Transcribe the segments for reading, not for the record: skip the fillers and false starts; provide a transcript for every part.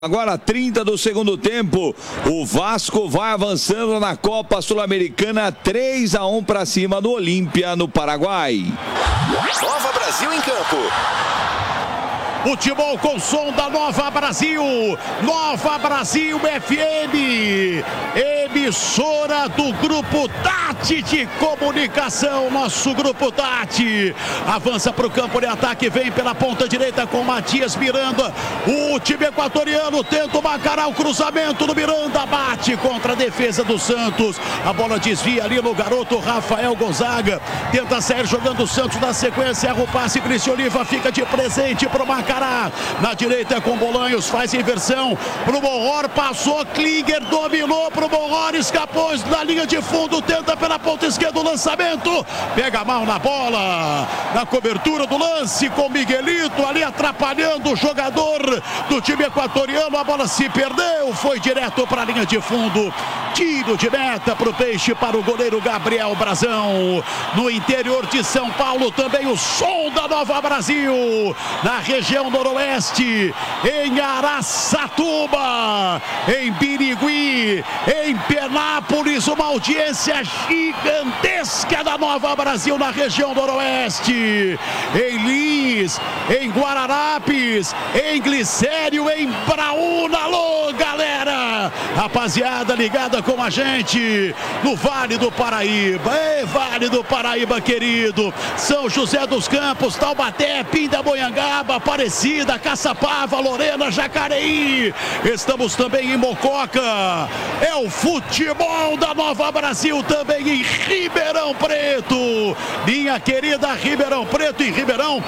Agora 30 do segundo tempo, o Vasco vai avançando na Copa Sul-Americana 3-1 para cima do Olímpia no Paraguai. Nova Brasil em campo. Futebol com som da Nova Brasil. Nova Brasil FM. Emissora do Grupo Tati de Comunicação. Nosso Grupo Tati. Avança para o campo de ataque. Vem pela ponta direita com Matias Miranda. O time equatoriano tenta o Macará. O cruzamento do Miranda. Bate contra a defesa do Santos. A bola desvia ali no garoto Rafael Gonzaga. Tenta sair jogando o Santos na sequência. Erra o passe. Cristian Oliva fica de presente para o Macará. Na direita com Bolanhos, faz inversão pro Borror, passou, Klinger dominou pro Borror, escapou da linha de fundo, tenta pela ponta esquerda o lançamento, pega mal na bola, na cobertura do lance com Miguelito ali atrapalhando o jogador do time equatoriano, a bola se perdeu, foi direto para a linha de fundo, tiro de meta pro Peixe, para o goleiro Gabriel Brazão. No interior de São Paulo também o som da Nova Brasil, na região noroeste, em Araçatuba, em Birigui, em Penápolis, uma audiência gigantesca da Nova Brasil na região noroeste, em Lins, em Guararapes, em Glicério, em Braúna. Alô, galera, rapaziada ligada com a gente no Vale do Paraíba. Ei, Vale do Paraíba querido, São José dos Campos, Taubaté, Pindamonhangaba, Aparecida, Caçapava, Lorena, Jacareí. Estamos também em Mococa. É o futebol da Nova Brasil também em Ribeirão Preto. Minha querida Ribeirão Preto e Ribeirão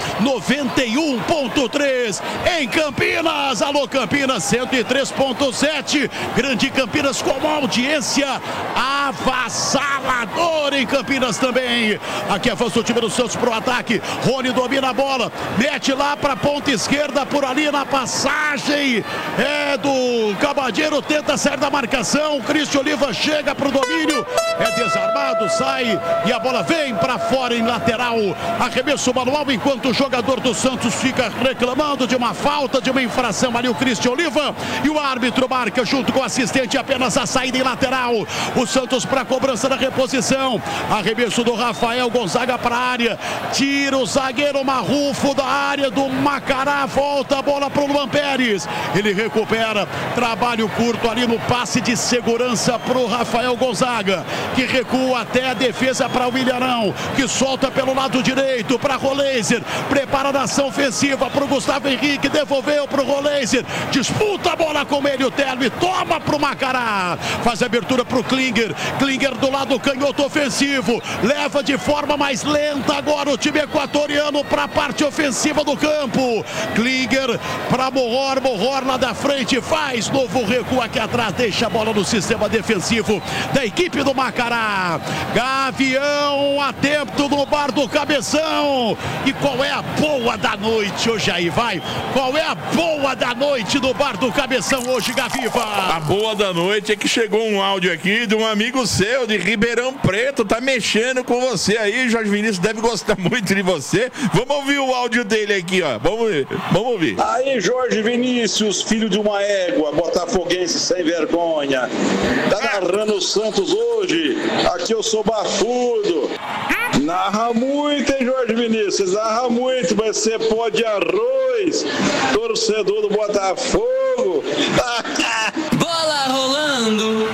91.3. Em Campinas, alô Campinas 103.7. Grande Campinas com uma audiência avassaladora em Campinas também. Aqui avança o time do Santos pro ataque. Rony domina a bola, mete lá para ponta esquerda, por ali na passagem do Cabadeiro, tenta sair da marcação, Cristian Oliva chega para o domínio, é desarmado, sai e a bola vem para fora em lateral, arremesso manual, enquanto o jogador do Santos fica reclamando de uma falta, de uma infração ali o Cristian Oliva, e o árbitro marca junto com o assistente apenas a saída em lateral. O Santos para a cobrança da reposição, arremesso do Rafael Gonzaga para a área, tira o zagueiro Marrufo da área do Macará, volta a bola para o Luan Pérez, ele recupera, trabalho curto ali no passe de segurança para o Rafael Gonzaga, que recua até a defesa para o Ilharão, que solta pelo lado direito para Roleiser, prepara a ação ofensiva para o Gustavo Henrique, devolveu para o Roleiser, disputa a bola com ele, o Telo, e toma para o Macará, faz a abertura para o Klinger, Klinger do lado canhoto ofensivo, leva de forma mais lenta agora o time equatoriano para a parte ofensiva do campo, Klinger para Borror, Borror lá da frente, faz novo recuo aqui atrás, deixa a bola no sistema defensivo da equipe do Macará. Gavião atento no bar do Cabeção. E qual é a boa da noite hoje aí, vai? Qual é a boa da noite do bar do Cabeção hoje, Gaviva? A boa da noite é que chegou um áudio aqui de um amigo seu de Ribeirão Preto, tá mexendo com você aí, Jorge Vinícius deve gostar muito de você. Vamos ouvir o áudio dele aqui, ó. Vamos ouvir. Aí, Jorge Vinícius, filho de uma égua, botafoguense sem vergonha. Tá narrando o Santos hoje. Aqui eu sou bafudo. Narra muito, hein, Jorge Vinícius? Narra muito, vai ser pó de arroz. Torcedor do Botafogo. Bola rolando.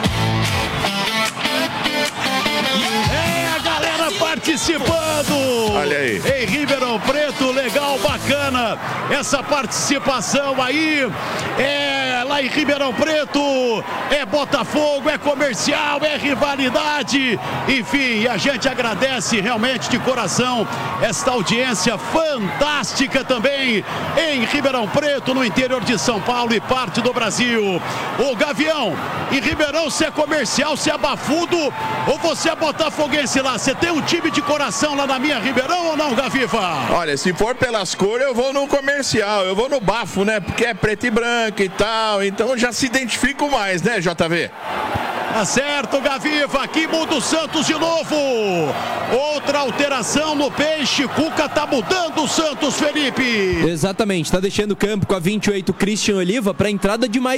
Participando. Olha aí. Em Ribeirão Preto, legal, bacana essa participação aí. Lá em Ribeirão Preto é Botafogo, é comercial, é rivalidade, enfim, a gente agradece realmente de coração esta audiência fantástica também em Ribeirão Preto, no interior de São Paulo e parte do Brasil. Ô Gavião, em Ribeirão você é comercial, você é bafudo ou você é botafoguense lá? Você tem um time de coração lá na minha Ribeirão ou não, Gaviva? Olha, se for pelas cores eu vou no comercial, eu vou no bafo, né? Porque é preto e branco e tal, então eu já se identifico mais, né, JV? Tá certo, Gaviva, aqui muda o Santos de novo. Outra alteração no Peixe, Cuca tá mudando o Santos, Felipe. Exatamente, tá deixando o campo com a 28 Christian Oliva para entrada de mais